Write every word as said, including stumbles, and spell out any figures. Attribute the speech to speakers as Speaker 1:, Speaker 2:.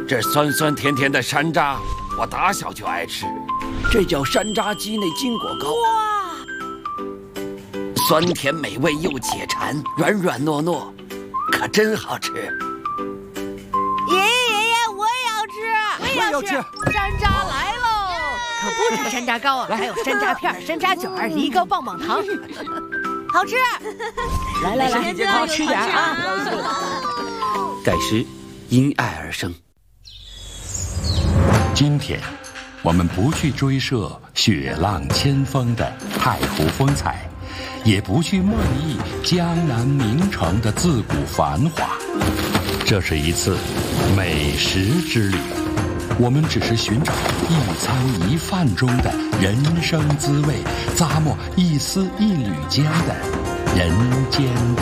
Speaker 1: 这酸酸甜甜的山楂，我打小就爱吃，这叫山楂鸡内金果糕。
Speaker 2: 哇，
Speaker 1: 酸甜美味又解馋，软软糯糯，可真好吃。
Speaker 2: 爷爷爷爷，我也要吃，
Speaker 3: 我也要吃。
Speaker 2: 山楂来喽！可不止山楂糕啊，还有山楂片、山楂卷、梨膏、棒棒糖，好吃。来来来，好吃点啊！
Speaker 4: 改诗因爱而生。
Speaker 5: 今天，我们不去追涉雪浪千峰的太湖风采，也不去梦忆江南名城的自古繁华。这是一次美食之旅，我们只是寻找一餐一饭中的人生滋味，咂摸一丝一缕间的人间